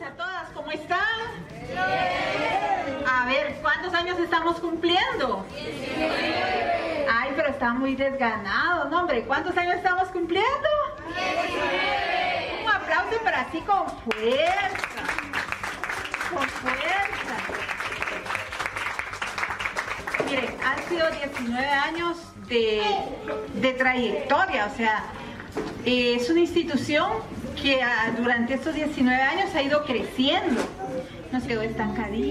a todas, ¿cómo están? Bien. A ver, ¿cuántos años estamos cumpliendo? Bien. Ay, pero están muy desganados, ¿no, hombre? ¿Cuántos años estamos cumpliendo? Bien. Un aplauso, pero así con fuerza. Con fuerza. Miren, han sido 19 años de trayectoria, o sea, es una institución que durante estos 19 años ha ido creciendo, no se quedó estancadita.